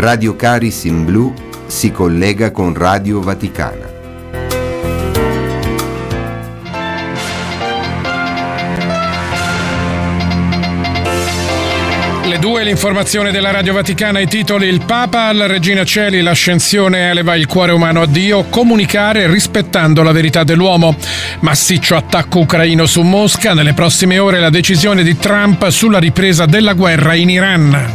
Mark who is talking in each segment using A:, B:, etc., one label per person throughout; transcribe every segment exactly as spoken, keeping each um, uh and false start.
A: Radio Caris in Blu si collega con Radio Vaticana.
B: Le due, l'informazione della Radio Vaticana, i titoli: il Papa alla Regina Coeli, l'ascensione eleva il cuore umano a Dio, comunicare rispettando la verità dell'uomo. Massiccio attacco ucraino su Mosca, nelle prossime ore la decisione di Trump sulla ripresa della guerra in Iran.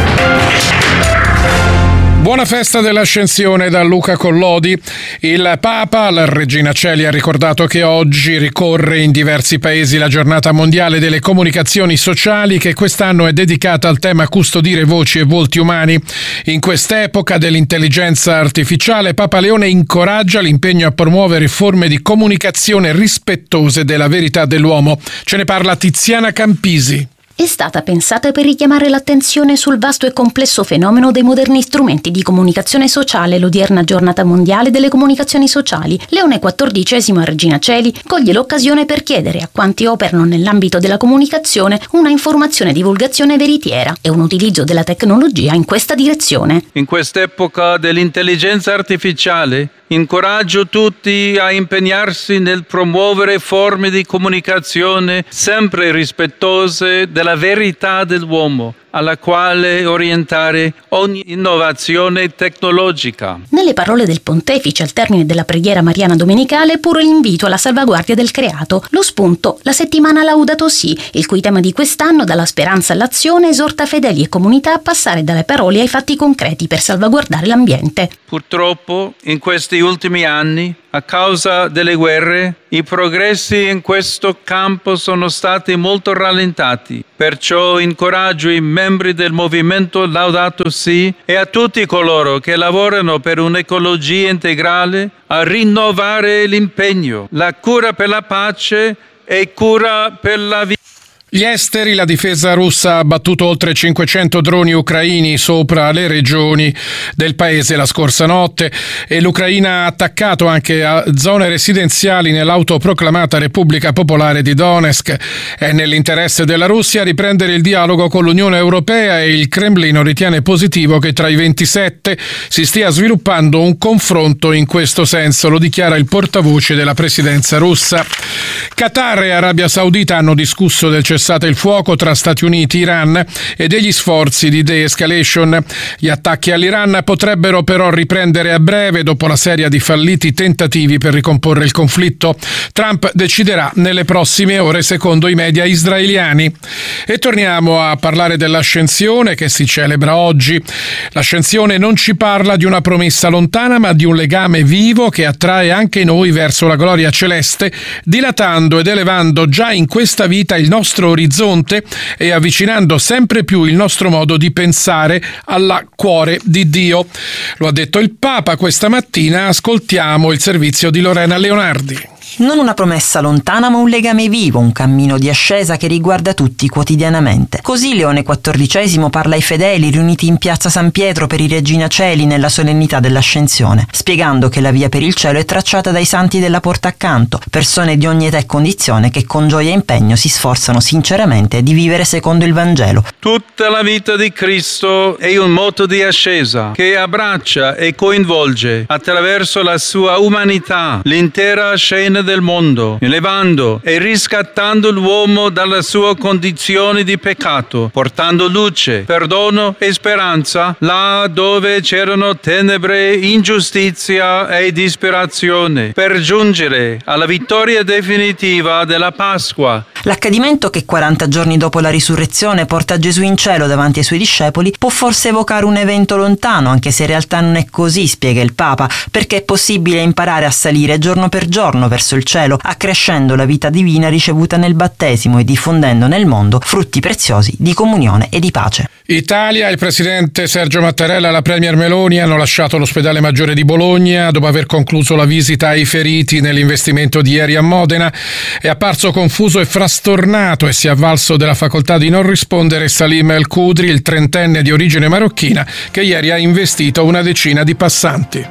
B: Buona festa dell'Ascensione da Luca Collodi. Il Papa alla Regina Coeli ha ricordato che oggi ricorre in diversi paesi la giornata mondiale delle comunicazioni sociali, che quest'anno è dedicata al tema custodire voci e volti umani. In quest'epoca dell'intelligenza artificiale, Papa Leone incoraggia l'impegno a promuovere forme di comunicazione rispettose della verità dell'uomo. Ce ne parla Tiziana Campisi.
C: È stata pensata per richiamare l'attenzione sul vasto e complesso fenomeno dei moderni strumenti di comunicazione sociale l'odierna giornata mondiale delle comunicazioni sociali. Leone quattordicesimo a Regina Coeli coglie l'occasione per chiedere a quanti operano nell'ambito della comunicazione una informazione e divulgazione veritiera e un utilizzo della tecnologia in questa direzione.
D: In quest'epoca dell'intelligenza artificiale, incoraggio tutti a impegnarsi nel promuovere forme di comunicazione sempre rispettose della verità dell'uomo, alla quale orientare ogni innovazione tecnologica.
C: Nelle parole del pontefice al termine della preghiera mariana domenicale, pure l'invito alla salvaguardia del creato. Lo spunto, la settimana Laudato Si, il cui tema di quest'anno, dalla speranza all'azione, esorta fedeli e comunità a passare dalle parole ai fatti concreti per salvaguardare l'ambiente.
D: Purtroppo, in questi ultimi anni, a causa delle guerre, i progressi in questo campo sono stati molto rallentati. Perciò incoraggio i membri del movimento Laudato Si e a tutti coloro che lavorano per un'ecologia integrale a rinnovare l'impegno, la cura per la pace e cura per la vita.
B: Gli esteri, la difesa russa ha abbattuto oltre cinquecento droni ucraini sopra le regioni del paese la scorsa notte e l'Ucraina ha attaccato anche a zone residenziali nell'autoproclamata Repubblica Popolare di Donetsk. È nell'interesse della Russia riprendere il dialogo con l'Unione Europea e il Cremlino ritiene positivo che tra i ventisette si stia sviluppando un confronto in questo senso, lo dichiara il portavoce della presidenza russa. Qatar e Arabia Saudita hanno discusso del cessato il fuoco tra Stati Uniti e Iran e degli sforzi di de-escalation. Gli attacchi all'Iran potrebbero però riprendere a breve dopo la serie di falliti tentativi per ricomporre il conflitto. Trump deciderà nelle prossime ore, secondo i media israeliani. E torniamo a parlare dell'Ascensione che si celebra oggi. L'Ascensione non ci parla di una promessa lontana, ma di un legame vivo che attrae anche noi verso la gloria celeste, dilatando ed elevando già in questa vita il nostro orizzonte e avvicinando sempre più il nostro modo di pensare al cuore di Dio. Lo ha detto il Papa questa mattina. Ascoltiamo il servizio di Lorena Leonardi.
E: Non una promessa lontana, ma un legame vivo, un cammino di ascesa che riguarda tutti quotidianamente. Così Leone quattordicesimo parla ai fedeli riuniti in piazza San Pietro per i Regina Coeli nella solennità dell'Ascensione, spiegando che la via per il cielo è tracciata dai santi della porta accanto, persone di ogni età e condizione che con gioia e impegno si sforzano sinceramente di vivere secondo il Vangelo.
D: Tutta la vita di Cristo è un moto di ascesa che abbraccia e coinvolge attraverso la sua umanità l'intera scena del mondo, elevando e riscattando l'uomo dalla sua condizione di peccato, portando luce, perdono e speranza là dove c'erano tenebre, ingiustizia e disperazione, per giungere alla vittoria definitiva della Pasqua.
E: L'accadimento che quaranta giorni dopo la risurrezione porta Gesù in cielo davanti ai suoi discepoli può forse evocare un evento lontano, anche se in realtà non è così, spiega il Papa, perché è possibile imparare a salire giorno per giorno verso il cielo, accrescendo la vita divina ricevuta nel battesimo e diffondendo nel mondo frutti preziosi di comunione e di pace.
B: Italia, il presidente Sergio Mattarella e la premier Meloni hanno lasciato l'ospedale Maggiore di Bologna dopo aver concluso la visita ai feriti nell'investimento di ieri a Modena. È apparso confuso e frastornato e si è avvalso della facoltà di non rispondere Salim El Khudri, il trentenne di origine marocchina, che ieri ha investito una decina di passanti.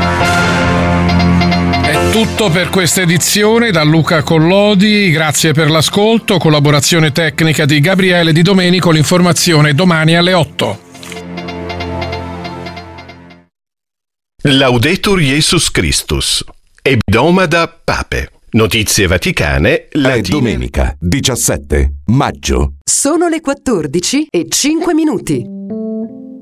B: È tutto per questa edizione da Luca Collodi, grazie per l'ascolto, collaborazione tecnica di Gabriele Di Domenico, l'informazione domani alle otto.
F: Laudetur Jesus Christus. Hebdomada Pape. Notizie Vaticane. Latine...
G: È domenica diciassette maggio.
H: Sono le quattordici e cinque minuti.